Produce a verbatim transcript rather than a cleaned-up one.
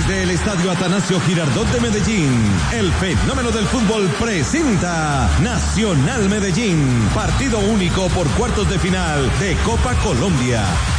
Desde el Estadio Atanasio Girardot de Medellín, el fenómeno del fútbol presenta Nacional Medellín, partido único por cuartos de final de Copa Colombia.